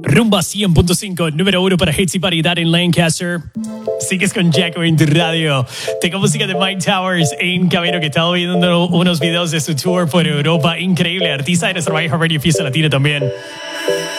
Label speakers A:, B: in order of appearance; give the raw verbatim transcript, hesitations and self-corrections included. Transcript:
A: Rumba cien punto cinco, número uno para hits y variedad en Lancaster. Sigues con Jacko en tu radio. Tengo música de Mike Towers en camino, que estaba viendo unos videos de su tour por Europa. Increíble, artista de nuestra vieja Radio Fiesta Latina también.